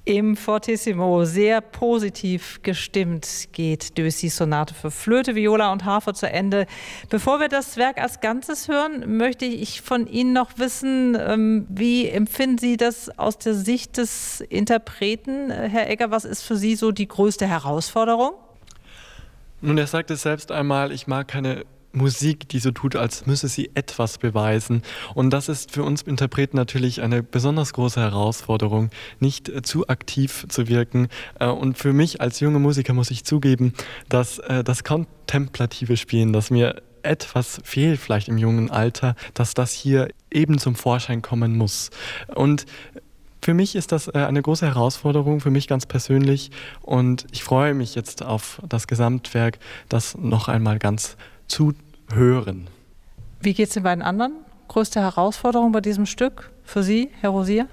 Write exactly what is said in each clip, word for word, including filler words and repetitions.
Im Fortissimo sehr positiv gestimmt geht Debussys Sonate für Flöte, Viola und Harfe zu Ende. Bevor wir das Werk als Ganzes hören, möchte ich von Ihnen noch wissen, wie empfinden Sie das aus der Sicht des Interpreten? Herr Egger, was ist für Sie so die größte Herausforderung? Nun, er sagte selbst einmal, ich mag keine Musik, die so tut, als müsse sie etwas beweisen. Und das ist für uns Interpreten natürlich eine besonders große Herausforderung, nicht äh, zu aktiv zu wirken. Äh, und für mich als junger Musiker muss ich zugeben, dass äh, das kontemplative Spielen, das mir etwas fehlt vielleicht im jungen Alter, dass das hier eben zum Vorschein kommen muss. Und für mich ist das eine große Herausforderung, für mich ganz persönlich. Und ich freue mich jetzt auf das Gesamtwerk, das noch einmal ganz zu hören. Wie geht es den beiden anderen? Größte Herausforderung bei diesem Stück für Sie, Herr Rosier?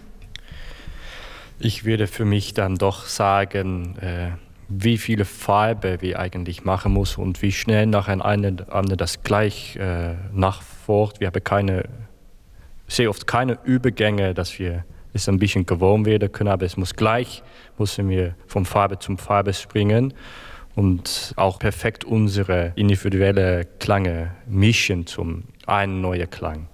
Ich würde für mich dann doch sagen, äh, wie viele Farbe wir eigentlich machen muss und wie schnell nacheinander das gleich äh, nachfolgt. Wir haben keine, sehr oft keine Übergänge, dass wir es ein bisschen gewohnt werden können, aber es muss gleich, müssen wir von Farbe zu Farbe springen und auch perfekt unsere individuelle Klänge mischen zum einen neuen Klang.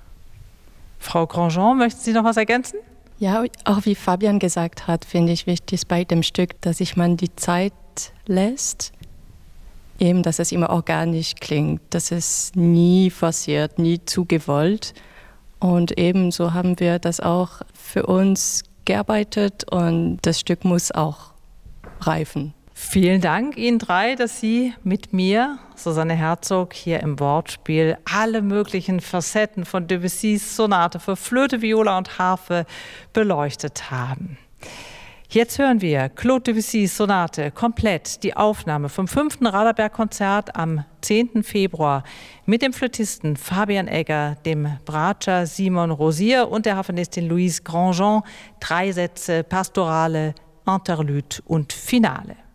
Frau Grandjean, möchten Sie noch was ergänzen? Ja, auch wie Fabian gesagt hat, finde ich wichtig bei dem Stück, dass sich man die Zeit lässt, eben, dass es immer organisch klingt, dass es nie forciert, nie zu gewollt. Und ebenso haben wir das auch für uns gearbeitet und das Stück muss auch reifen. Vielen Dank Ihnen drei, dass Sie mit mir, Susanne Herzog, hier im Wortspiel alle möglichen Facetten von Debussys Sonate für Flöte, Viola und Harfe beleuchtet haben. Jetzt hören wir Claude Debussys Sonate komplett, die Aufnahme vom fünften Raderberg-Konzert am zehnten Februar mit dem Flötisten Fabian Egger, dem Bratscher Simon Rosier und der Harfenistin Louise Grandjean. Drei Sätze, Pastorale, Interlude und Finale.